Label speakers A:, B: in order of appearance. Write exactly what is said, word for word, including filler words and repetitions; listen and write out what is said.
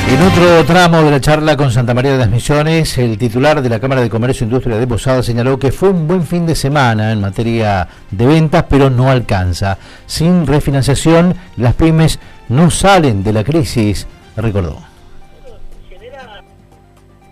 A: En otro tramo de la charla con Santa María de las Misiones, el titular de la Cámara de Comercio e Industria de Posadas señaló que fue un buen fin de semana en materia de ventas, pero no alcanza. Sin refinanciación, las pymes no salen de la crisis, recordó.